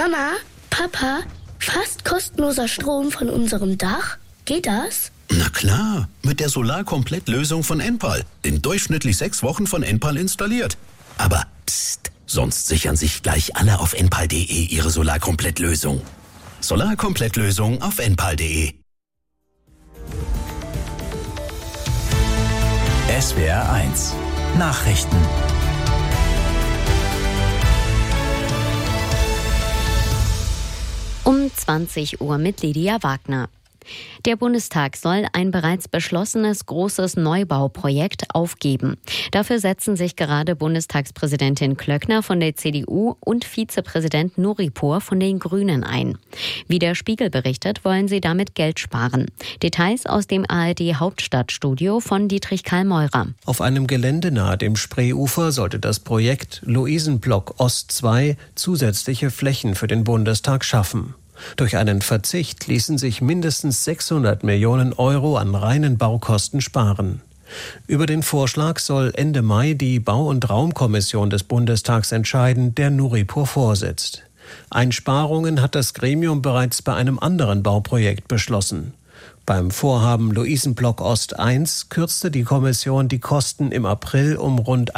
Mama, Papa, fast kostenloser Strom von unserem Dach? Geht das? Na klar, mit der Solar-Komplett-Lösung von Enpal. In durchschnittlich 6 Wochen von Enpal installiert. Aber psst, sonst sichern sich gleich alle auf enpal.de ihre Solar-Komplett-Lösung. Solar-Komplett-Lösung auf enpal.de. SWR 1 Nachrichten. Um 20 Uhr mit Lydia Wagner. Der Bundestag soll ein bereits beschlossenes großes Neubauprojekt aufgeben. Dafür setzen sich gerade Bundestagspräsidentin Klöckner von der CDU und Vizepräsident Nuripur von den Grünen ein. Wie der Spiegel berichtet, wollen sie damit Geld sparen. Details aus dem ARD-Hauptstadtstudio von Dietrich Karl Meurer. Auf einem Gelände nahe dem Spreeufer sollte das Projekt Luisenblock Ost 2 zusätzliche Flächen für den Bundestag schaffen. Durch einen Verzicht ließen sich mindestens 600 Millionen Euro an reinen Baukosten sparen. Über den Vorschlag soll Ende Mai die Bau- und Raumkommission des Bundestags entscheiden, der Nuripur vorsitzt. Einsparungen hat das Gremium bereits bei einem anderen Bauprojekt beschlossen. Beim Vorhaben Luisenblock Ost 1 kürzte die Kommission die Kosten im April um rund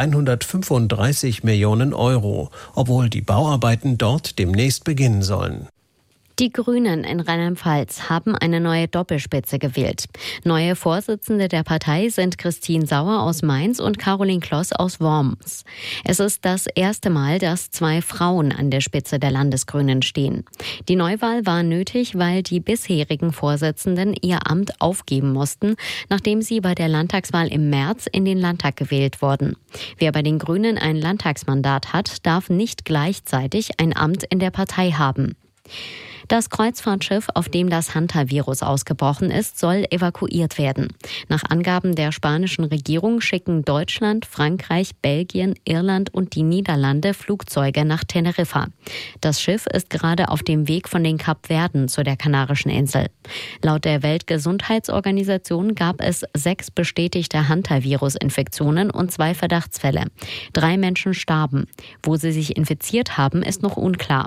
135 Millionen Euro, obwohl die Bauarbeiten dort demnächst beginnen sollen. Die Grünen in Rheinland-Pfalz haben eine neue Doppelspitze gewählt. Neue Vorsitzende der Partei sind Christine Sauer aus Mainz und Caroline Kloss aus Worms. Es ist das erste Mal, dass 2 Frauen an der Spitze der Landesgrünen stehen. Die Neuwahl war nötig, weil die bisherigen Vorsitzenden ihr Amt aufgeben mussten, nachdem sie bei der Landtagswahl im März in den Landtag gewählt wurden. Wer bei den Grünen ein Landtagsmandat hat, darf nicht gleichzeitig ein Amt in der Partei haben. Das Kreuzfahrtschiff, auf dem das Hantavirus ausgebrochen ist, soll evakuiert werden. Nach Angaben der spanischen Regierung schicken Deutschland, Frankreich, Belgien, Irland und die Niederlande Flugzeuge nach Teneriffa. Das Schiff ist gerade auf dem Weg von den Kapverden zu der Kanarischen Insel. Laut der Weltgesundheitsorganisation gab es 6 bestätigte Hantavirus-Infektionen und 2 Verdachtsfälle. 3 Menschen starben. Wo sie sich infiziert haben, ist noch unklar.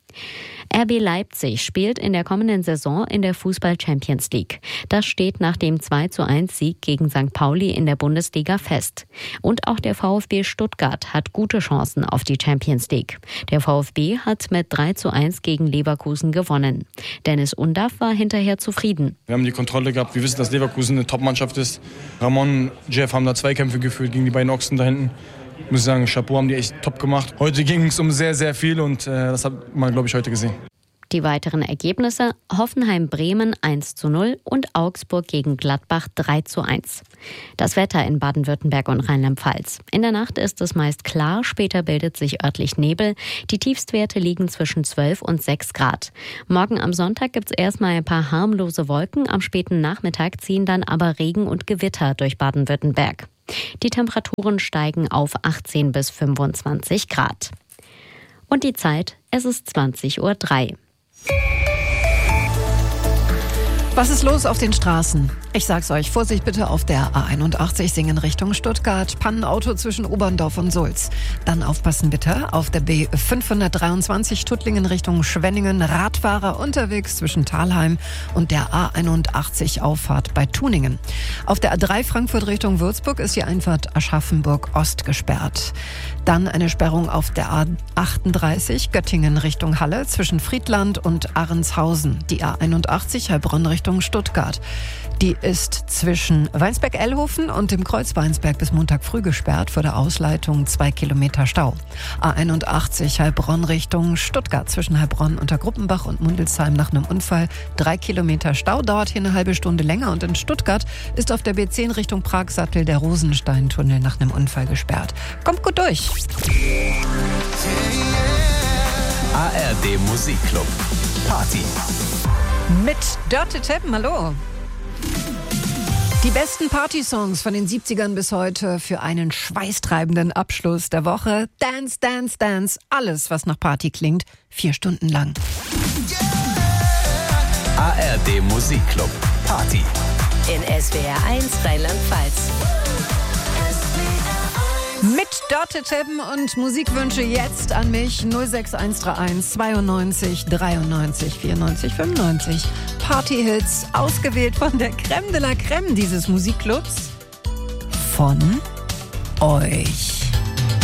RB Leipzig spielt in der kommenden Saison in der Fußball-Champions League. Das steht nach dem 2:1-Sieg gegen St. Pauli in der Bundesliga fest. Und auch der VfB Stuttgart hat gute Chancen auf die Champions League. Der VfB hat mit 3:1 gegen Leverkusen gewonnen. Dennis Undaff war hinterher zufrieden. Wir haben die Kontrolle gehabt. Wir wissen, dass Leverkusen eine Top-Mannschaft ist. Ramon und Jeff haben da Zweikämpfe geführt gegen die beiden Ochsen da hinten. Ich muss sagen, Chapeau, haben die echt top gemacht. Heute ging es um sehr, sehr viel und das hat man, glaube ich, heute gesehen. Die weiteren Ergebnisse: Hoffenheim-Bremen 1:0 und Augsburg gegen Gladbach 3:1. Das Wetter in Baden-Württemberg und Rheinland-Pfalz. In der Nacht ist es meist klar, später bildet sich örtlich Nebel. Die Tiefstwerte liegen zwischen 12 und 6 Grad. Morgen am Sonntag gibt es erstmal ein paar harmlose Wolken. Am späten Nachmittag ziehen dann aber Regen und Gewitter durch Baden-Württemberg. Die Temperaturen steigen auf 18 bis 25 Grad. Und die Zeit, es ist 20:03 Uhr. Was ist los auf den Straßen? Ich sag's euch, Vorsicht bitte auf der A81 Singen Richtung Stuttgart. Pannenauto zwischen Oberndorf und Sulz. Dann aufpassen bitte auf der B523 Tuttlingen Richtung Schwenningen. Radfahrer unterwegs zwischen Thalheim und der A81 Auffahrt bei Tuningen. Auf der A3 Frankfurt Richtung Würzburg ist die Einfahrt Aschaffenburg Ost gesperrt. Dann eine Sperrung auf der A38 Göttingen Richtung Halle zwischen Friedland und Ahrенshausen. Die A81 Heilbronn Richtung Stuttgart. Die ist zwischen Weinsberg-Ellhofen und dem Kreuz Weinsberg bis Montag früh gesperrt. Vor der Ausleitung 2 Kilometer Stau. A81 Heilbronn Richtung Stuttgart. Zwischen Heilbronn unter Gruppenbach und Mundelsheim nach einem Unfall 3 Kilometer Stau. Dauert hier eine halbe Stunde länger. Und in Stuttgart ist auf der B10 Richtung Pragsattel der Rosensteintunnel nach einem Unfall gesperrt. Kommt gut durch. ARD Musikclub. Party. Mit Dörte Teppen, hallo. Die besten Party-Songs von den 70ern bis heute für einen schweißtreibenden Abschluss der Woche. Dance, Dance, Dance. Alles, was nach Party klingt. 4 Stunden lang. ARD Musikclub. Party. In SWR 1 Rheinland-Pfalz. Mit Dörte tippen und Musikwünsche jetzt an mich 06131 92 93 94 95. Partyhits, ausgewählt von der Crème de la Crème dieses Musikclubs. Von euch.